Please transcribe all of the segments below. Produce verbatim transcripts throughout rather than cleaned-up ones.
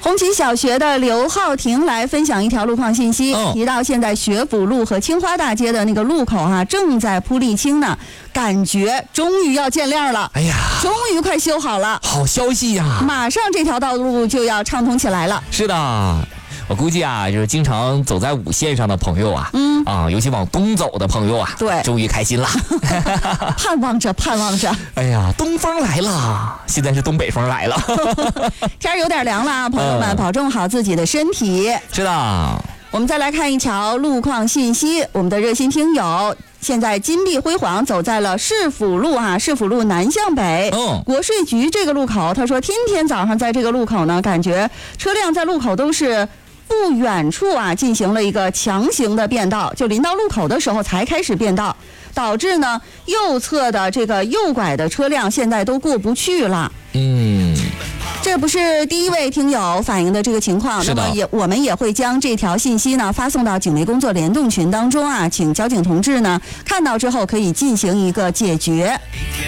红旗小学的刘浩婷来分享一条路况信息， 哦、 提到现在学府路和青花大街的那个路口哈、啊，正在铺沥青呢，感觉终于要见亮了。 哎呀， 终于快修好了， 好消息呀、啊！ 马上这条道路就要畅通起来了。 是的。我估计啊，就是经常走在五线上的朋友啊， 嗯啊，尤其往东走的朋友啊， 对， 终于开心了， 盼望着，盼望着。 哎呀，东风来了，现在是东北风来了， 天有点凉了啊，朋友们、嗯，保重好自己的身体。 是的。 我们再来看一条路况信息，我们的热心听友。现在金碧辉煌走在了市府路哈、啊，市府路南向北， 嗯， 国税局这个路口，他说天天早上在这个路口呢，感觉车辆在路口都是不远处啊进行了一个强行的变道，就临到路口的时候才开始变道，导致呢右侧的这个右拐的车辆现在都过不去了。 嗯。 这不是第一位听友反映的这个情况，那么也我们也会将这条信息呢发送到警卫工作联动群当中啊，请交警同志呢看到之后可以进行一个解决。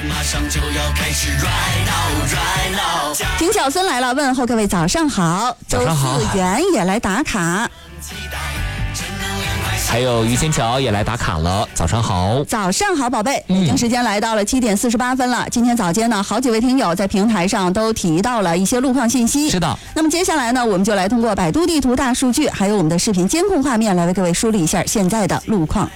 景小孙来了，问候各位早上好， 早上好。 周四元也来打卡。 还有于千桥也来打卡了，早上好。 早上好，宝贝。北京时间来到了七点四十八分了。今天早间呢，好几位听友在平台上都提到了一些路况信息。 是的。 那么接下来呢，我们就来通过百度地图大数据，还有我们的视频监控画面，来为各位梳理一下现在的路况。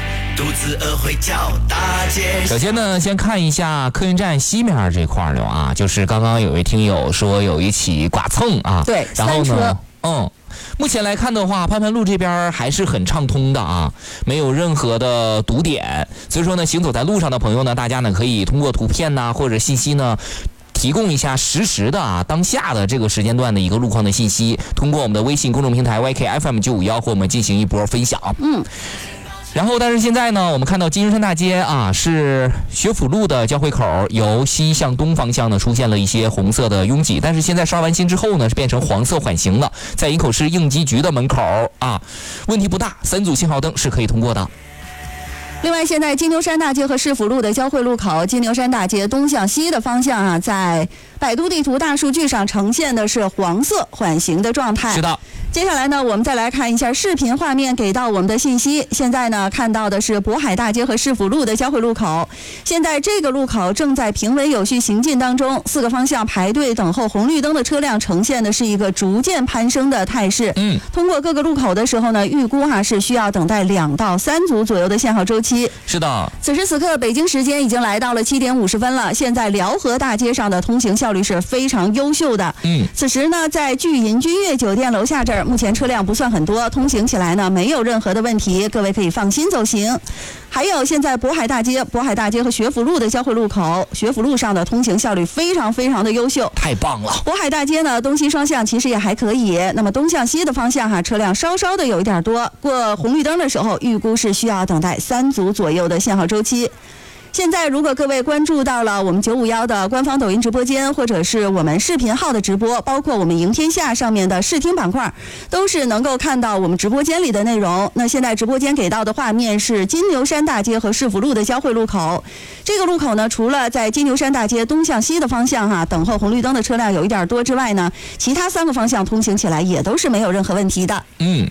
首先呢，先看一下客运站西面这块的啊，就是刚刚有位听友说有一起剐蹭啊， 对， 然后呢， 嗯。目前来看的话，潘潘路这边还是很畅通的啊，没有任何的堵点。所以说呢，行走在路上的朋友呢，大家呢可以通过图片呐、啊、或者信息呢，提供一下实时的啊当下的这个时间段的一个路况的信息，通过我们的微信公众平台 Y K F M 九五一和我们进行一波分享。 嗯。 然后，但是现在呢，我们看到金牛山大街啊，是学府路的交汇口，由西向东方向呢出现了一些红色的拥挤，但是现在刷完新之后呢，是变成黄色缓行了，在营口市应急局的门口啊，问题不大，三组信号灯是可以通过的。 另外，现在金牛山大街和市府路的交汇路口，金牛山大街东向西的方向啊，在百度地图大数据上呈现的是黄色缓行的状态。 是的。 接下来呢，我们再来看一下视频画面给到我们的信息。现在呢，看到的是渤海大街和市府路的交汇路口。现在这个路口正在平稳有序行进当中，四个方向排队等候红绿灯的车辆呈现的是一个逐渐攀升的态势。 嗯， 通过各个路口的时候呢，预估哈是需要等待两到三组左右的限号周期。 是的。 此时此刻，北京时间已经来到了七点五十分了。现在辽河大街上的通行效率是非常优秀的。 嗯， 此时呢，在聚银君悦酒店楼下这儿，目前车辆不算很多，通行起来呢没有任何的问题，各位可以放心走行。还有现在渤海大街、渤海大街和学府路的交汇路口，学府路上的通行效率非常非常的优秀， 太棒了。 渤海大街呢，东西双向其实也还可以，那么东向西的方向哈，车辆稍稍的有一点多，过红绿灯的时候，预估是需要等待三组左右的限号周期。现在如果各位关注到了我们九五一的官方抖音直播间，或者是我们视频号的直播，包括我们赢天下上面的视听板块，都是能够看到我们直播间里的内容。那现在直播间给到的画面是金牛山大街和市府路的交汇路口。这个路口呢，除了在金牛山大街东向西的方向哈、啊，等候红绿灯的车辆有一点多之外呢，其他三个方向通行起来也都是没有任何问题的。 嗯。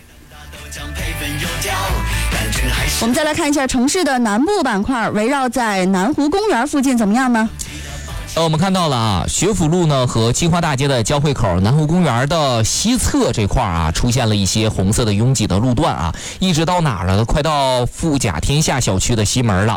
我们再来看一下城市的南部板块，围绕在南湖公园附近怎么样呢？ 呃，我们看到了啊，学府路呢和青花大街的交汇口，南湖公园的西侧这块啊，出现了一些红色的拥挤的路段啊，一直到哪儿了？快到富甲天下小区的西门了